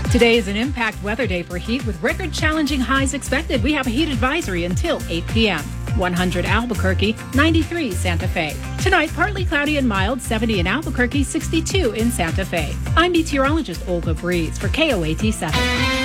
Today is an impact weather day for heat with record-challenging highs expected. We have a heat advisory until 8 p.m. 100 Albuquerque, 93 Santa Fe. Tonight, partly cloudy and mild, 70 in Albuquerque, 62 in Santa Fe. I'm meteorologist Olga Breeze for KOAT 7.